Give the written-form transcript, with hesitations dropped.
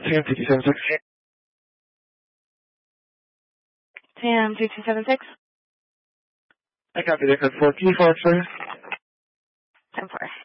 TM2276. TM2276. I copy the code 4. Can you forward, sir? 10-4.